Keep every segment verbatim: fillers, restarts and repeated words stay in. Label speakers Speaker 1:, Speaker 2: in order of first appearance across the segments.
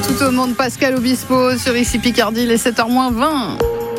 Speaker 1: tout au monde, Pascal Obispo sur Ici Picardie, les sept heures moins vingt.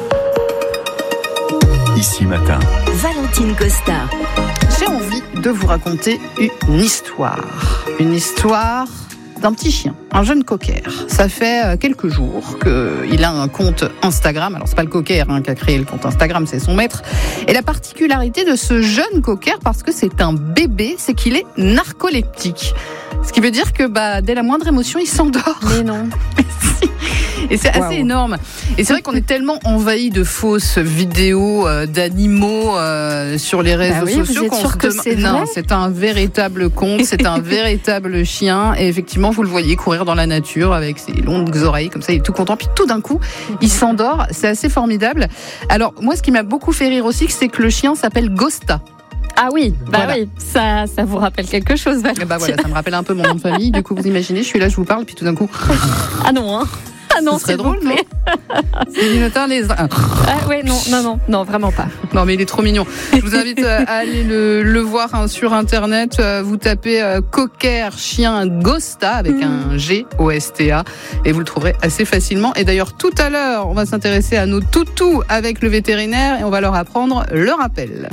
Speaker 2: Ici Matin,
Speaker 3: Valentine Costa.
Speaker 1: J'ai envie de vous raconter une histoire. Une histoire d'un petit chien, un jeune cocker. Ça fait quelques jours qu'il a un compte Instagram. Alors c'est pas le cocker hein, qui a créé le compte Instagram, c'est son maître. Et la particularité de ce jeune cocker, parce que c'est un bébé, c'est qu'il est narcoleptique. Ce qui veut dire que bah, dès la moindre émotion, il s'endort.
Speaker 3: Mais non.
Speaker 1: Et c'est assez
Speaker 3: wow.
Speaker 1: énorme. Et c'est vrai qu'on est tellement envahi de fausses vidéos euh, d'animaux euh, sur les réseaux
Speaker 3: bah oui,
Speaker 1: sociaux
Speaker 3: vous êtes
Speaker 1: qu'on
Speaker 3: sûr
Speaker 1: se
Speaker 3: que
Speaker 1: demande.
Speaker 3: c'est
Speaker 1: Non,
Speaker 3: vrai
Speaker 1: c'est un véritable compte, c'est un véritable chien. Et effectivement, vous le voyez courir dans la nature avec ses longues oreilles, comme ça, il est tout content. Puis tout d'un coup, il s'endort. C'est assez formidable. Alors, moi, ce qui m'a beaucoup fait rire aussi, c'est que le chien s'appelle Ghosta.
Speaker 3: Ah oui, bah
Speaker 1: Voilà.
Speaker 3: oui, ça, ça vous rappelle quelque chose, Valentine.
Speaker 1: Et bah voilà, ça me rappelle un peu mon nom de famille. Du coup, vous imaginez, je suis là, je vous parle, puis tout d'un coup.
Speaker 3: Ah non, hein. Ah non,
Speaker 1: Ce serait
Speaker 3: s'il vous
Speaker 1: drôle,
Speaker 3: plaît.
Speaker 1: C'est du notin les uns.
Speaker 3: Ah ouais, non, non, non, non, vraiment pas.
Speaker 1: Non, mais il est trop mignon. Je vous invite à aller le, le voir hein, sur Internet. Vous tapez euh, cocker chien Ghosta avec un G O S T A et vous le trouverez assez facilement. Et d'ailleurs, tout à l'heure, on va s'intéresser à nos toutous avec le vétérinaire et on va leur apprendre le rappel.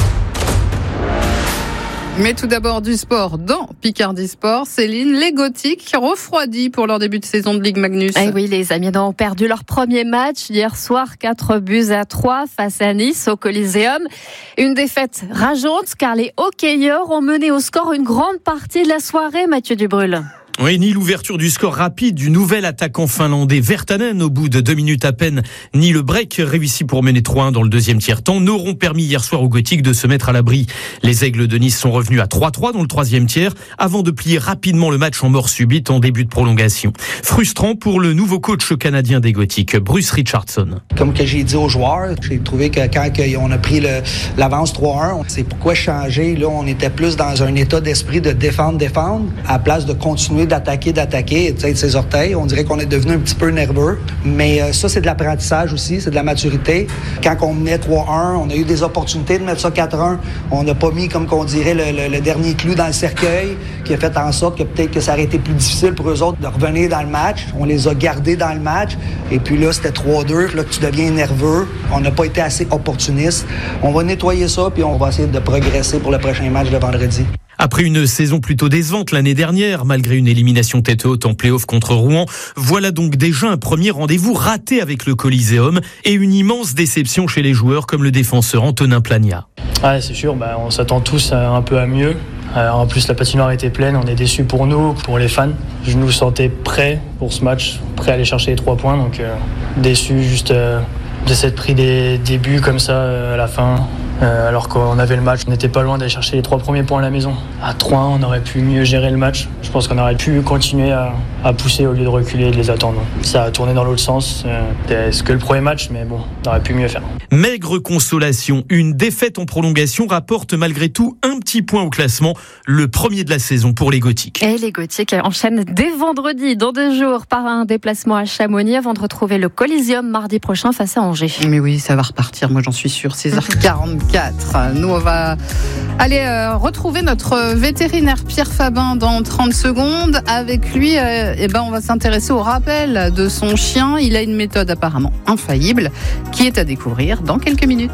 Speaker 1: Mais tout d'abord du sport dans Picardie Sport. Céline, les Gothiques refroidis pour leur début de saison de Ligue Magnus.
Speaker 3: Eh oui, les Amiénois ont perdu leur premier match hier soir, quatre buts à trois face à Nice au Coliseum. Une défaite rageante car les hockeyeurs ont mené au score une grande partie de la soirée, Mathieu Dubrul.
Speaker 4: Oui, ni l'ouverture du score rapide du nouvel attaquant finlandais Virtanen au bout de deux minutes à peine, ni le break réussi pour mener trois un dans le deuxième tiers-temps n'auront permis hier soir aux Gothiques de se mettre à l'abri. Les Aigles de Nice sont revenus à trois trois dans le troisième tiers avant de plier rapidement le match en mort subite en début de prolongation. Frustrant pour le nouveau coach canadien des Gothiques, Bruce Richardson.
Speaker 5: Comme que j'ai dit aux joueurs, j'ai trouvé que quand on a pris le, l'avance trois un, c'est pourquoi changer. Là, on était plus dans un état d'esprit de défendre, défendre, à la place de continuer d'attaquer, d'attaquer et de ses orteils. On dirait qu'on est devenu un petit peu nerveux. Mais euh, ça, c'est de l'apprentissage aussi, c'est de la maturité. Quand on met trois un, on a eu des opportunités de mettre ça quatre un. On n'a pas mis, comme qu'on dirait, le, le, le dernier clou dans le cercueil, qui a fait en sorte que peut-être que ça aurait été plus difficile pour eux autres de revenir dans le match. On les a gardés dans le match. Et puis là, c'était trois deux. Là, tu deviens nerveux. On n'a pas été assez opportuniste. On va nettoyer ça, puis on va essayer de progresser pour le prochain match de vendredi.
Speaker 4: Après une saison plutôt décevante l'année dernière, malgré une élimination tête haute en play-off contre Rouen, voilà donc déjà un premier rendez-vous raté avec le Coliseum et une immense déception chez les joueurs comme le défenseur Antonin Plagna.
Speaker 6: Ouais, c'est sûr, bah, on s'attend tous un peu à mieux. Alors, en plus, la patinoire était pleine, on est déçus pour nous, pour les fans. Je nous sentais prêts pour ce match, prêts à aller chercher les trois points, donc euh, déçus juste euh, de s'être pris des, des buts comme ça euh, à la fin. Euh, alors qu'on avait le match, on n'était pas loin d'aller chercher les trois premiers points à la maison. À trois un, on aurait pu mieux gérer le match. Je pense qu'on aurait pu continuer à, à pousser au lieu de reculer et de les attendre. Ça a tourné dans l'autre sens. Euh, c'est que le premier match, mais bon, on aurait pu mieux faire.
Speaker 4: Maigre consolation, une défaite en prolongation rapporte malgré tout un petit point au classement, le premier de la saison pour les Gothiques.
Speaker 3: Et les Gothiques enchaînent dès vendredi, dans deux jours, par un déplacement à Chamonix avant de retrouver le Coliseum mardi prochain face à Angers.
Speaker 1: Mais oui, ça va repartir, moi j'en suis sûre. six heures quarante-quatre. Nous, on va aller euh, retrouver notre vétérinaire Pierre Fabin dans trente secondes. Avec lui, euh, eh ben, on va s'intéresser au rappel de son chien. Il a une méthode apparemment infaillible qui est à découvrir dans quelques minutes.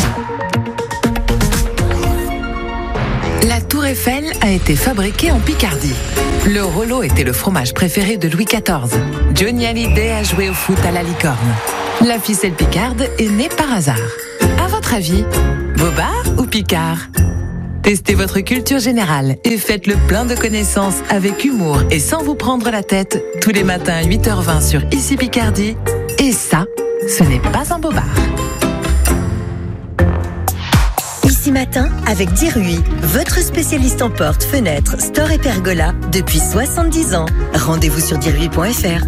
Speaker 7: La Tour Eiffel a été fabriquée en Picardie. Le Rollo était le fromage préféré de Louis quatorze. Johnny Hallyday a joué au foot à la licorne. La ficelle picarde est née par hasard. À votre avis, Bobard ou Picard ? Testez votre culture générale et faites le plein de connaissances avec humour et sans vous prendre la tête tous les matins à huit heures vingt sur Ici Picardie. Et ça, ce n'est pas un bobard.
Speaker 8: Ici Matin avec Dirui, votre spécialiste en portes, fenêtres, stores et pergolas depuis soixante-dix ans. Rendez-vous sur dirui point f r.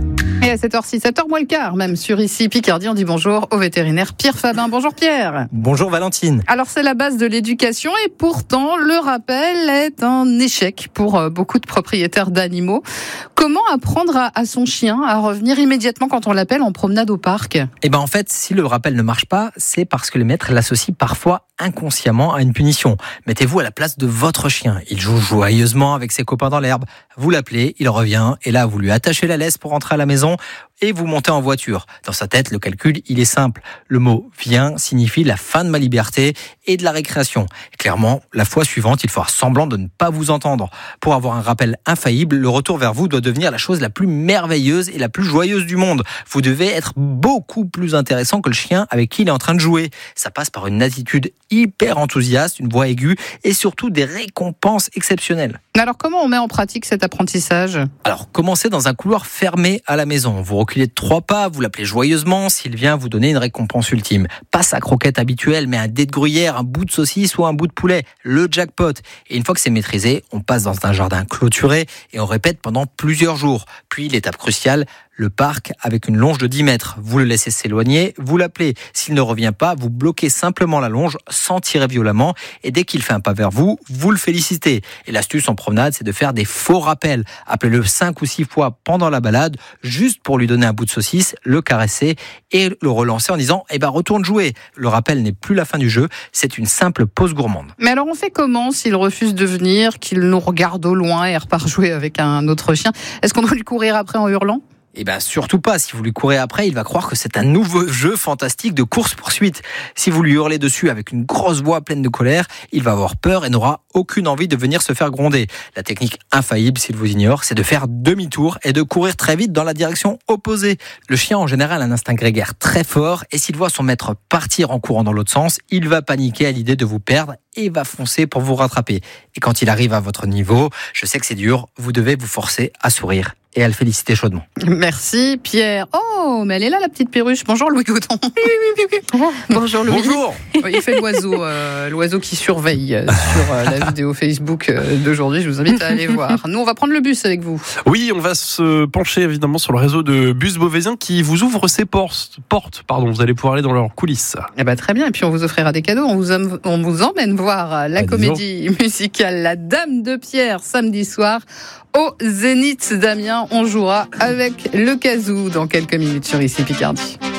Speaker 1: Et à sept heures six, sept heures moins le quart, même sur ici Picardie, on dit bonjour au vétérinaire Pierre Fabin. Bonjour Pierre.
Speaker 2: Bonjour Valentine.
Speaker 1: Alors c'est la base de l'éducation et pourtant le rappel est un échec pour beaucoup de propriétaires d'animaux. Comment apprendre à, à son chien à revenir immédiatement quand on l'appelle en promenade au parc ?
Speaker 2: Eh ben en fait, si le rappel ne marche pas, c'est parce que les maîtres l'associent parfois inconsciemment à une punition. Mettez-vous à la place de votre chien. Il joue joyeusement avec ses copains dans l'herbe. Vous l'appelez, il revient et là vous lui attachez la laisse pour rentrer à la maison et vous montez en voiture. Dans sa tête, le calcul, il est simple. Le mot « vient » signifie la fin de ma liberté et de la récréation. Et clairement, la fois suivante, il fera semblant de ne pas vous entendre. Pour avoir un rappel infaillible, le retour vers vous doit devenir la chose la plus merveilleuse et la plus joyeuse du monde. Vous devez être beaucoup plus intéressant que le chien avec qui il est en train de jouer. Ça passe par une attitude hyper enthousiaste, une voix aiguë et surtout des récompenses exceptionnelles.
Speaker 1: Alors comment on met en pratique cet apprentissage ?
Speaker 2: Alors commencez dans un couloir fermé à la maison. Vous reculez de trois pas, vous l'appelez joyeusement, s'il vient vous donner une récompense ultime. Pas sa croquette habituelle, mais un dé de gruyère, un bout de saucisse ou un bout de poulet. Le jackpot. Et une fois que c'est maîtrisé, on passe dans un jardin clôturé et on répète pendant plusieurs jours. Puis l'étape cruciale, le parc avec une longe de dix mètres. Vous le laissez s'éloigner, vous l'appelez. S'il ne revient pas, vous bloquez simplement la longe sans tirer violemment. Et dès qu'il fait un pas vers vous, vous le félicitez. Et l'astuce en promenade, c'est de faire des faux rappels. Appelez-le cinq ou six fois pendant la balade, juste pour lui donner un bout de saucisse, le caresser et le relancer en disant eh ben, « retourne jouer ». Le rappel n'est plus la fin du jeu, c'est une simple pause gourmande.
Speaker 1: Mais alors on fait comment s'il refuse de venir, qu'il nous regarde au loin et repart jouer avec un autre chien ? Est-ce qu'on doit lui courir après en hurlant ?
Speaker 2: Eh bien, surtout pas. Si vous lui courez après, il va croire que c'est un nouveau jeu fantastique de course-poursuite. Si vous lui hurlez dessus avec une grosse voix pleine de colère, il va avoir peur et n'aura aucune envie de venir se faire gronder. La technique infaillible, s'il vous ignore, c'est de faire demi-tour et de courir très vite dans la direction opposée. Le chien, en général, a un instinct grégaire très fort et s'il voit son maître partir en courant dans l'autre sens, il va paniquer à l'idée de vous perdre et va foncer pour vous rattraper. Et quand il arrive à votre niveau, je sais que c'est dur, vous devez vous forcer à sourire et à le féliciter chaudement.
Speaker 1: Merci Pierre. Oh, mais elle est là la petite perruche. Bonjour Louis Gouton. Bonjour Louis.
Speaker 2: Bonjour.
Speaker 1: Il fait l'oiseau, euh, l'oiseau qui surveille euh, sur euh, la vidéo Facebook euh, d'aujourd'hui. Je vous invite à aller voir. Nous, on va prendre le bus avec vous.
Speaker 9: Oui, on va se pencher évidemment sur le réseau de bus beauvaisiens qui vous ouvre ses portes. portes pardon, vous allez pouvoir aller dans leurs coulisses.
Speaker 1: Eh ben, très bien. Et puis, on vous offrira des cadeaux. On vous, am- on vous emmène voir la ah, comédie musicale La Dame de Pierre samedi soir au Zénith d'Amiens. On jouera avec le Kazoo dans quelques minutes sur ici Picardie.